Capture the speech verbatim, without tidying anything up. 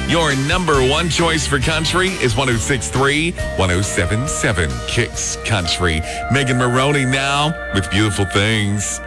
Your number one choice for country is one oh six point three, one oh seven point seven Kicks Country. Megan Maroney now with Beautiful Things.